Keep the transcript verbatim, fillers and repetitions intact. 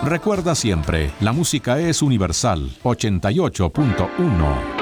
Recuerda siempre, la música es universal. ochenta y ocho punto uno.